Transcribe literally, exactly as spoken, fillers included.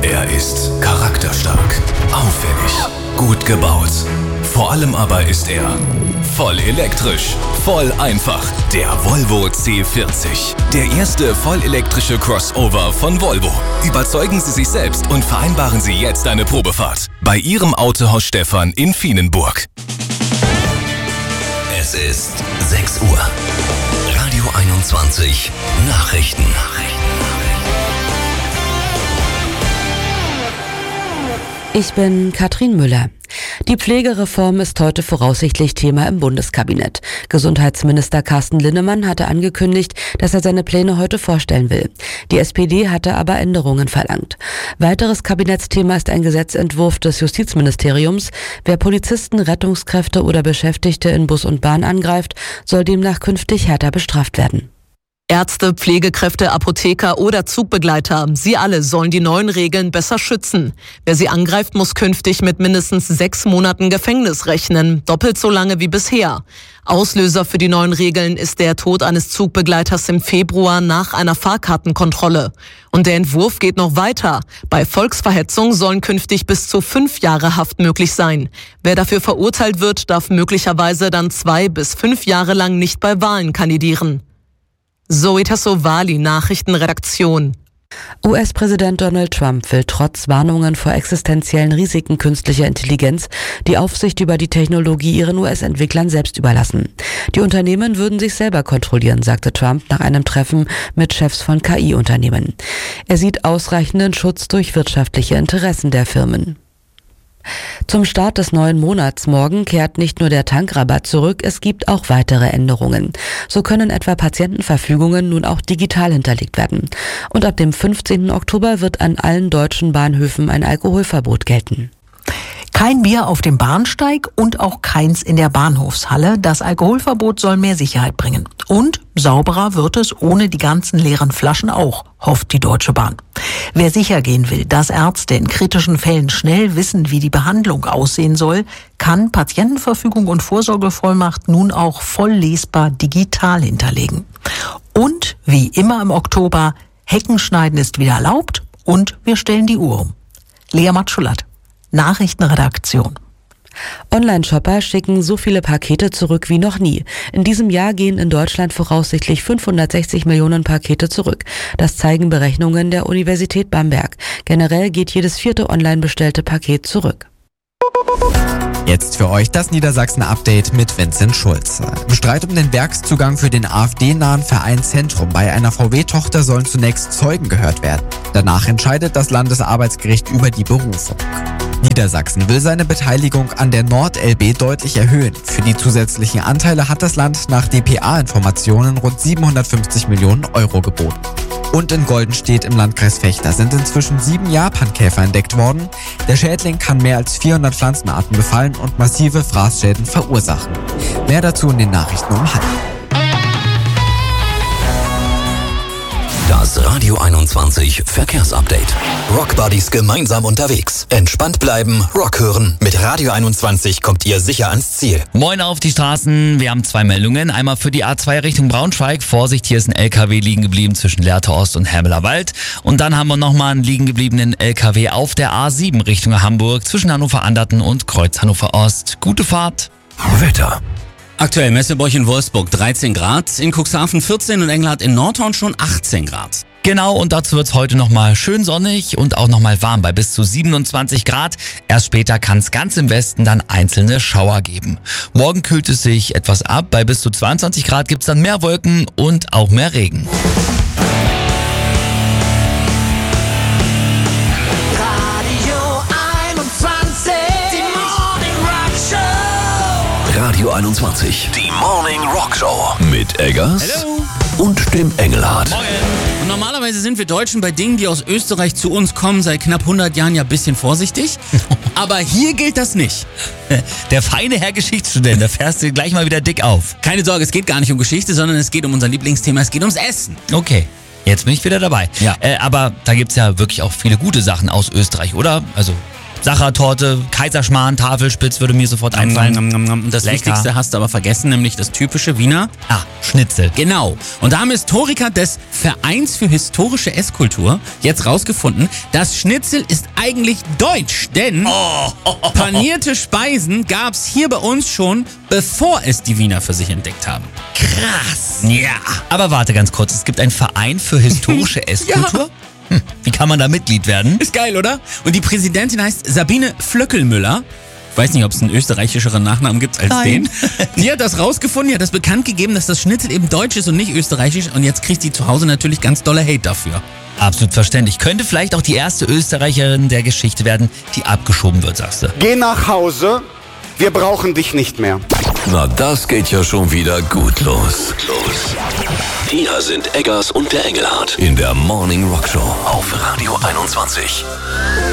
Er ist charakterstark, auffällig, gut gebaut. Vor allem aber ist er voll elektrisch, voll einfach. Der Volvo C vierzig. Der erste vollelektrische Crossover von Volvo. Überzeugen Sie sich selbst und vereinbaren Sie jetzt eine Probefahrt. Bei Ihrem Autohaus Stephan in Vienenburg. Es ist sechs Uhr. Radio einundzwanzig Nachrichten. Ich bin Katrin Müller. Die Pflegereform ist heute voraussichtlich Thema im Bundeskabinett. Gesundheitsminister Carsten Linnemann hatte angekündigt, dass er seine Pläne heute vorstellen will. Die S P D hatte aber Änderungen verlangt. Weiteres Kabinettsthema ist ein Gesetzentwurf des Justizministeriums. Wer Polizisten, Rettungskräfte oder Beschäftigte in Bus und Bahn angreift, soll demnach künftig härter bestraft werden. Ärzte, Pflegekräfte, Apotheker oder Zugbegleiter, sie alle sollen die neuen Regeln besser schützen. Wer sie angreift, muss künftig mit mindestens sechs Monaten Gefängnis rechnen, doppelt so lange wie bisher. Auslöser für die neuen Regeln ist der Tod eines Zugbegleiters im Februar nach einer Fahrkartenkontrolle. Und der Entwurf geht noch weiter. Bei Volksverhetzung sollen künftig bis zu fünf Jahre Haft möglich sein. Wer dafür verurteilt wird, darf möglicherweise dann zwei bis fünf Jahre lang nicht bei Wahlen kandidieren. Zoe Tassovali, Nachrichtenredaktion. U S-Präsident Donald Trump will trotz Warnungen vor existenziellen Risiken künstlicher Intelligenz die Aufsicht über die Technologie ihren U S-Entwicklern selbst überlassen. Die Unternehmen würden sich selber kontrollieren, sagte Trump nach einem Treffen mit Chefs von K I-Unternehmen. Er sieht ausreichenden Schutz durch wirtschaftliche Interessen der Firmen. Zum Start des neuen Monats morgen kehrt nicht nur der Tankrabatt zurück, es gibt auch weitere Änderungen. So können etwa Patientenverfügungen nun auch digital hinterlegt werden. Und ab dem fünfzehnten Oktober wird an allen deutschen Bahnhöfen ein Alkoholverbot gelten. Kein Bier auf dem Bahnsteig und auch keins in der Bahnhofshalle. Das Alkoholverbot soll mehr Sicherheit bringen. Und sauberer wird es ohne die ganzen leeren Flaschen auch, hofft die Deutsche Bahn. Wer sicher gehen will, dass Ärzte in kritischen Fällen schnell wissen, wie die Behandlung aussehen soll, kann Patientenverfügung und Vorsorgevollmacht nun auch voll lesbar digital hinterlegen. Und wie immer im Oktober, Heckenschneiden ist wieder erlaubt und wir stellen die Uhr um. Lea Matschulat, Nachrichtenredaktion. Online-Shopper schicken so viele Pakete zurück wie noch nie. In diesem Jahr gehen in Deutschland voraussichtlich fünfhundertsechzig Millionen Pakete zurück. Das zeigen Berechnungen der Universität Bamberg. Generell geht jedes vierte online bestellte Paket zurück. Jetzt für euch das Niedersachsen-Update mit Vincent Schulz. Im Streit um den Werkszugang für den AfD-nahen Verein Zentrum bei einer V W-Tochter sollen zunächst Zeugen gehört werden. Danach entscheidet das Landesarbeitsgericht über die Berufung. Niedersachsen will seine Beteiligung an der Nord-L B deutlich erhöhen. Für die zusätzlichen Anteile hat das Land nach D P A-Informationen rund siebenhundertfünfzig Millionen Euro geboten. Und in Goldenstedt im Landkreis Vechta sind inzwischen sieben Japankäfer entdeckt worden. Der Schädling kann mehr als vierhundert Pflanzenarten befallen und massive Fraßschäden verursachen. Mehr dazu in den Nachrichten um halb. Das Radio einundzwanzig Verkehrsupdate. Rock Buddies gemeinsam unterwegs. Entspannt bleiben, Rock hören. Mit Radio einundzwanzig kommt ihr sicher ans Ziel. Moin auf die Straßen. Wir haben zwei Meldungen. Einmal für die A zwei Richtung Braunschweig. Vorsicht, hier ist ein L K W liegen geblieben zwischen Lehrte Ost und Hermeler Wald. Und dann haben wir nochmal einen liegen gebliebenen L K W auf der A sieben Richtung Hamburg zwischen Hannover-Anderten und Kreuz Hannover Ost. Gute Fahrt. Wetter. Aktuell Messeburg in Wolfsburg dreizehn Grad, in Cuxhaven vierzehn und Engelhardt in Nordhorn schon achtzehn Grad. Genau, und dazu wird's heute nochmal schön sonnig und auch nochmal warm bei bis zu siebenundzwanzig Grad. Erst später kann es ganz im Westen dann einzelne Schauer geben. Morgen kühlt es sich etwas ab, bei bis zu zweiundzwanzig Grad gibt's dann mehr Wolken und auch mehr Regen. Radio einundzwanzig, die Morning Rock Show mit Eggers Hello. und dem Engelhardt. Morgen. Und normalerweise sind wir Deutschen bei Dingen, die aus Österreich zu uns kommen, seit knapp hundert Jahren ja ein bisschen vorsichtig. Aber hier gilt das nicht. Der feine Herr Geschichtsstudent, da fährst du gleich mal wieder dick auf. Keine Sorge, es geht gar nicht um Geschichte, sondern es geht um unser Lieblingsthema, es geht ums Essen. Okay. Jetzt bin ich wieder dabei. Ja. Äh, aber da gibt's ja wirklich auch viele gute Sachen aus Österreich, oder? Also Sachertorte, Kaiserschmarrn, Tafelspitz würde mir sofort einfallen. Das Lecker. Wichtigste hast du aber vergessen, nämlich das typische Wiener. Ah, Schnitzel. Genau. Und da haben Historiker des Vereins für historische Esskultur jetzt rausgefunden, das Schnitzel ist eigentlich deutsch, denn Oh. panierte Speisen gab's hier bei uns schon, bevor es die Wiener für sich entdeckt haben. Krass. Ja. Aber warte ganz kurz, es gibt einen Verein für historische Esskultur? Hm, wie kann man da Mitglied werden? Ist geil, oder? Und die Präsidentin heißt Sabine Flöckelmüller. Ich weiß nicht, ob es einen österreichischeren Nachnamen gibt als Nein. den. Die hat das rausgefunden, die hat das bekannt gegeben, dass das Schnitzel eben deutsch ist und nicht österreichisch. Und jetzt kriegt sie zu Hause natürlich ganz dolle Hate dafür. Absolut verständlich. Könnte vielleicht auch die erste Österreicherin der Geschichte werden, die abgeschoben wird, sagst du. Geh nach Hause, wir brauchen dich nicht mehr. Na, das geht ja schon wieder gut los. Los. Hier sind Eggers und der Engelhardt in der Morning Rock Show auf Radio einundzwanzig.